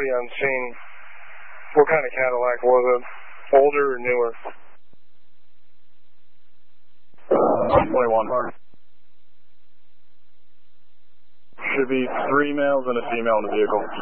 nobody on scene. What kind of Cadillac was it? Older or newer? 21. Should be 3 males and a female in the vehicle.